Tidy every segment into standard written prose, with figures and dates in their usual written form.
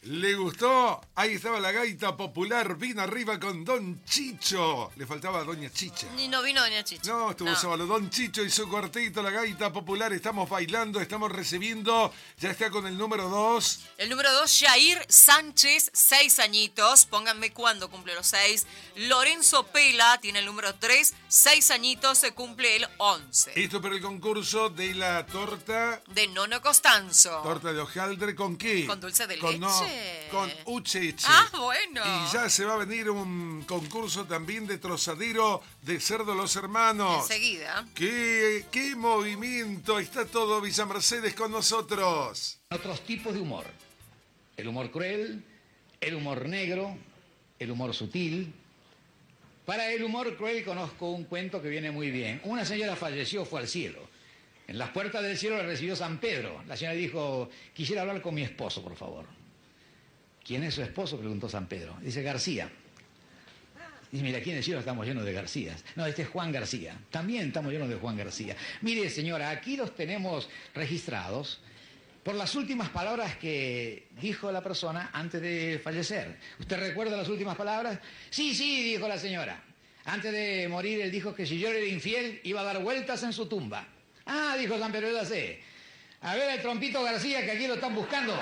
¿Le gustó? Ahí estaba la gaita popular, vino arriba con Don Chicho. Le faltaba a Doña Chicha. Y no vino Doña Chicha. No, estuvo solo. Don Chicho y su cuartito, la gaita popular. Estamos bailando, estamos recibiendo. Ya está con el número 2. El número 2, Jair Sánchez, 6 añitos. Pónganme cuándo cumple los 6. Lorenzo Pela tiene el número 3, 6 añitos, se cumple el 11. Esto para el concurso de la torta. De Nono Costanzo. Torta de hojaldre, ¿con qué? Con dulce de leche. leche. Con ucheche. Ah, bueno. Y ya se va a venir un concurso también de trozadero de cerdo Los Hermanos. Enseguida. ¿Qué movimiento? Está todo Villa Mercedes con nosotros. Otros tipos de humor. El humor cruel, el humor negro, el humor sutil. Para el humor cruel conozco un cuento que viene muy bien. Una señora falleció, fue al cielo. En las puertas del cielo la recibió San Pedro. La señora dijo, quisiera hablar con mi esposo, por favor. ¿Quién es su esposo?, preguntó San Pedro. Dice, García. Dice, mira, aquí en el cielo estamos llenos de Garcías. No, este es Juan García. También estamos llenos de Juan García. Mire, señora, aquí los tenemos registrados por las últimas palabras que dijo la persona antes de fallecer. ¿Usted recuerda las últimas palabras? Sí, dijo la señora. Antes de morir, él dijo que si yo era infiel, iba a dar vueltas en su tumba. Ah, dijo San Pedro, ya sé. A ver el trompito García, que aquí lo están buscando.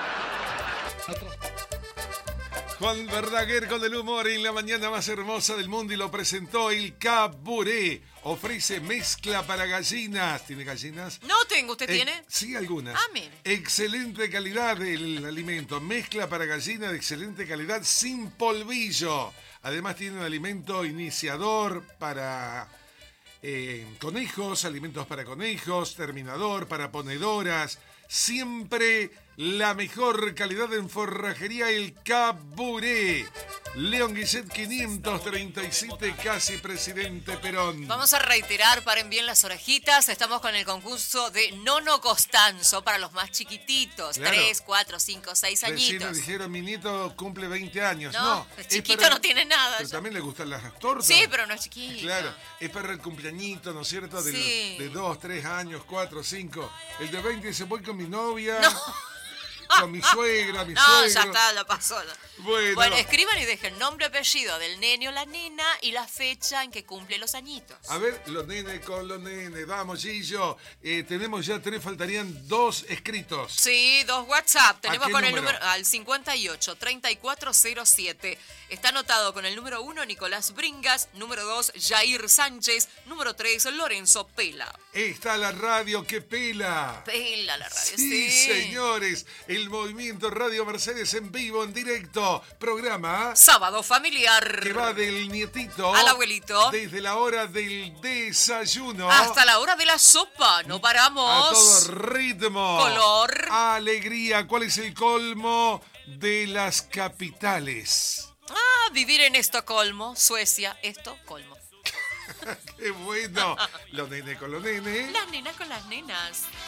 Juan Verdaguer con el humor en la mañana más hermosa del mundo y lo presentó el Caburé. Ofrece mezcla para gallinas. ¿Tiene gallinas? No tengo, ¿usted tiene? Sí, algunas. Ah, mire. Excelente calidad el alimento. Mezcla para gallinas de excelente calidad sin polvillo. Además tiene un alimento iniciador para conejos, alimentos para conejos, terminador para ponedoras. Siempre la mejor calidad en forrajería El Caburé. León Guillet 537, casi Presidente Perón. Vamos a reiterar, paren bien las orejitas. Estamos con el concurso de Nono Costanzo para los más chiquititos. Claro. 3, 4, 5, 6 añitos. Recién dijeron, mi nieto cumple 20 años. No, es chiquito, no tiene nada. Pero también le gustan las tortas. Sí, pero no es chiquito. Claro, es para el cumpleañito, ¿no es cierto? Sí. De 2, 3 años, 4, 5. El de 20 se voy con mi novia. No. Con mi suegra, mi no, suegro. Ya está, la pasó. Bueno, escriban y dejen nombre, apellido del nene o la nena y la fecha en que cumple los añitos. A ver, los nenes con los nenes. Vamos, Gillo. Tenemos ya 3, faltarían 2 escritos. Sí, 2 WhatsApp. Tenemos con número? El número al 58 3407. Está anotado con el número 1, Nicolás Bringas. Número 2, Jair Sánchez. Número 3, Lorenzo Pela. Está la radio que pela. Pela la radio, sí. Señores. El movimiento Radio Mercedes en vivo, en directo. Programa Sábado Familiar. Que va del nietito al abuelito. Desde la hora del desayuno hasta la hora de la sopa. No paramos. A todo ritmo. Color. Alegría. ¿Cuál es el colmo de las capitales? Vivir en Estocolmo, Suecia, Estocolmo. ¡Qué bueno! Los nenes con los nenes. Las nenas con las nenas.